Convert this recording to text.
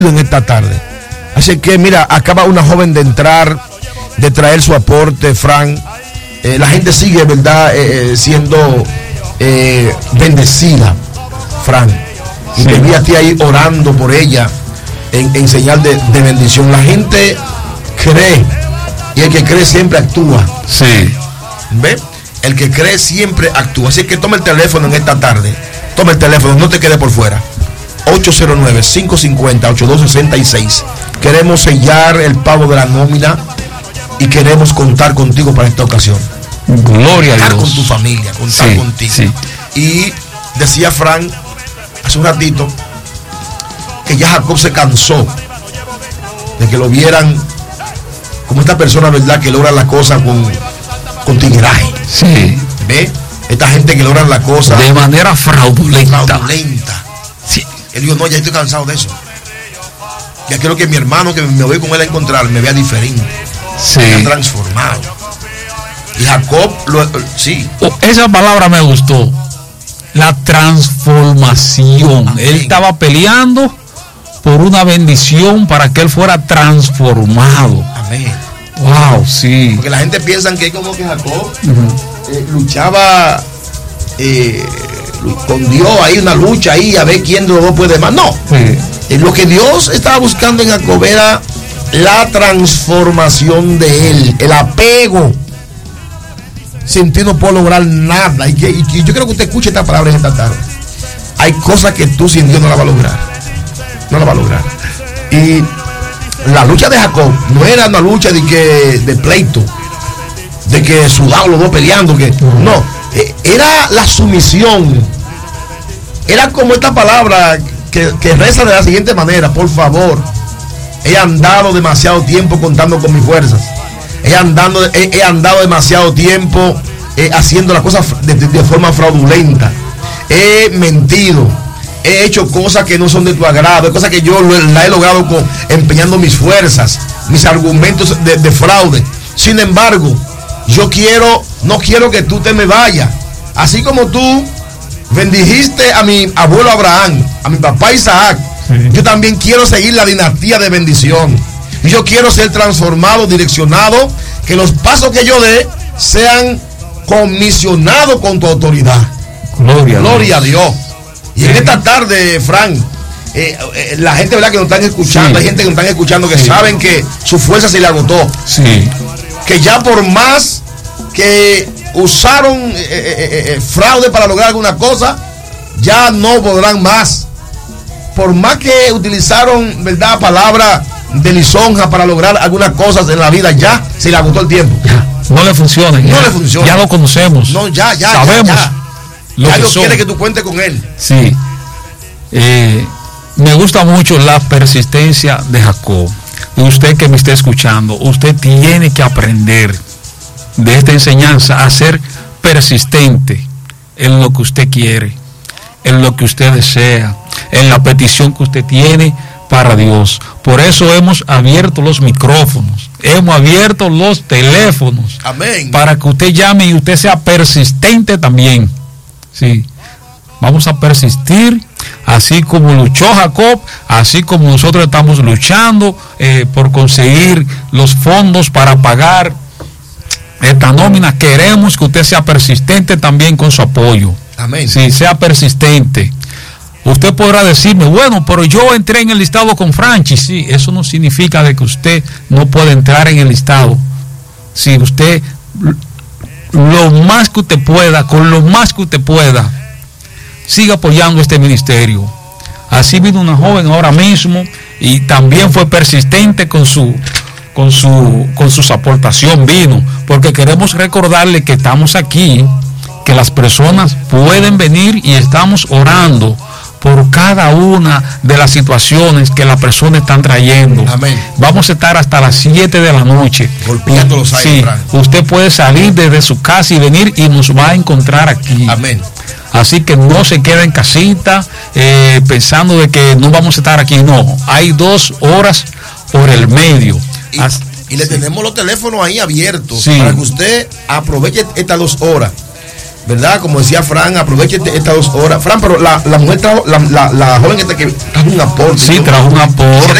en esta tarde. Así que mira, acaba una joven de entrar, de traer su aporte, Frank. La gente sigue, ¿verdad? Siendo bendecida, Frank. Y te vi a ti ahí orando por ella en señal de bendición. La gente cree, y el que cree siempre actúa. Sí. ¿Ves? El que cree siempre actúa. Así que toma el teléfono en esta tarde. Toma el teléfono, no te quede por fuera. 809-550-8266. Queremos sellar el pago de la nómina y queremos contar contigo para esta ocasión. Gloria a Dios. Contar con tu familia, contar contigo. Sí. Y decía Frank hace un ratito que ya Jacob se cansó de que lo vieran como esta persona, ¿verdad?, que logra la cosa con tigueraje. Sí. ¿Ve? Esta gente que logra la cosa de manera fraudulenta. Sí. Él dijo, no, ya estoy cansado de eso. Ya quiero que mi hermano que me voy con él a encontrar me vea diferente. Sí. Me ha transformado. Y Jacob, sí. Esa palabra me gustó. La transformación. Amén. Él estaba peleando por una bendición para que él fuera transformado. Amén. Wow, sí. Porque la gente piensa que es como que Jacob luchaba con Dios, ahí una lucha ahí a ver quién de los dos puede más. No. Sí. Lo que Dios estaba buscando en Jacob era la transformación de él, el apego. Sin ti no puedo lograr nada. Y yo quiero que usted escuche esta palabra en esta tarde. Hay cosas que tú sin Dios no la vas a lograr. No la vas a lograr. Y la lucha de Jacob no era una lucha de pleito, de que sudados los dos peleando, que no, era la sumisión. Era como esta palabra que reza de la siguiente manera: por favor, he andado demasiado tiempo contando con mis fuerzas. He andado demasiado tiempo haciendo las cosas de forma fraudulenta. He mentido. He hecho cosas que no son de tu agrado. Cosas que yo la he logrado empeñando mis fuerzas, mis argumentos de fraude. Sin embargo, no quiero que tú te me vayas. Así como tú bendijiste a mi abuelo Abraham, a mi papá Isaac, yo también quiero seguir la dinastía de bendición. Yo quiero ser transformado, direccionado, que los pasos que yo dé sean comisionados con tu autoridad. Gloria a Dios. Y en esta tarde, Frank, la gente, ¿verdad?, que nos están escuchando, hay gente que nos están escuchando que saben que su fuerza se le agotó. Sí. Que ya por más que usaron fraude para lograr alguna cosa, ya no podrán más. Por más que utilizaron, ¿verdad?, palabra de lisonja para lograr algunas cosas en la vida, ya se le agotó el tiempo. Ya. No le funciona. No le funciona. Ya lo conocemos. No, ya. Sabemos. Ya Dios quiere que tú cuentes con él. Sí. Me gusta mucho la persistencia de Jacob. Y usted que me esté escuchando, usted tiene que aprender de esta enseñanza a ser persistente en lo que usted quiere, en lo que usted desea, en la petición que usted tiene para Dios. Por eso hemos abierto los micrófonos, hemos abierto los teléfonos. Amén. Para que usted llame y usted sea persistente también. Sí. Vamos a persistir, así como luchó Jacob, así como nosotros estamos luchando por conseguir los fondos para pagar esta nómina. Queremos que usted sea persistente también con su apoyo. Amén. Sí, sea persistente. Usted podrá decirme, bueno, pero yo entré en el listado con Franchi. Sí, eso no significa de que usted no puede entrar en el listado. Si usted, lo más que usted pueda, con lo más que usted pueda, siga apoyando este ministerio. Así vino una joven ahora mismo y también fue persistente con sus aportaciones, vino, porque queremos recordarle que estamos aquí, que las personas pueden venir y estamos orando por cada una de las situaciones que las personas están trayendo. Amén. Vamos a estar hasta las 7 de la noche. Golpeando los aires. Sí, usted puede salir desde su casa y venir y nos va a encontrar aquí. Amén. Así que no se quede en casita pensando de que no vamos a estar aquí. No, hay 2 horas por el medio. Y le tenemos los teléfonos ahí abiertos, sí, para que usted aproveche estas 2 horas. ¿verdad? Como decía Fran, aproveche estas 2 horas. Fran, pero la mujer trajo, la joven esta que trajo un aporte. Sí, trajo un aporte.